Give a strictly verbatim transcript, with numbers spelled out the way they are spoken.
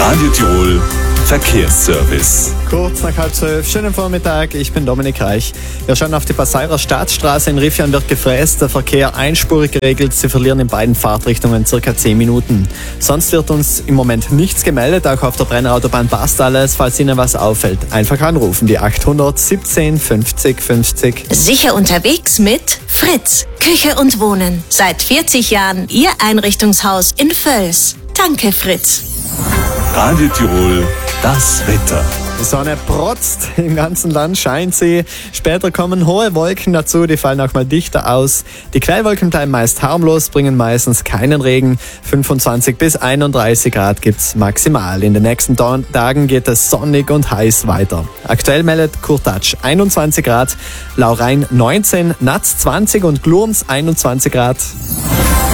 Radio Tirol Verkehrsservice. Kurz nach halb zwölf, schönen Vormittag, ich bin Dominik Reich. Wir schauen auf die Passauer Staatsstraße. In Riffian wird gefräst, der Verkehr einspurig geregelt. Sie verlieren in beiden Fahrtrichtungen circa zehn Minuten. Sonst wird uns im Moment nichts gemeldet, auch auf der Brennerautobahn passt alles. Falls Ihnen was auffällt, einfach anrufen, die achthundert siebzehn fünfzig fünfzig. Sicher unterwegs mit Fritz, Küche und Wohnen. Seit vierzig Jahren Ihr Einrichtungshaus in Völs. Danke, Fritz. Radio Tirol, das Wetter. Die Sonne protzt, im ganzen Land scheint sie. Später kommen hohe Wolken dazu, die fallen auch mal dichter aus. Die Quellwolken bleiben meist harmlos, bringen meistens keinen Regen. fünfundzwanzig bis einunddreißig Grad gibt's maximal. In den nächsten Tagen geht es sonnig und heiß weiter. Aktuell meldet Kurtatsch einundzwanzig Grad, Laurein neunzehn, Natz zwanzig und Glurms einundzwanzig Grad.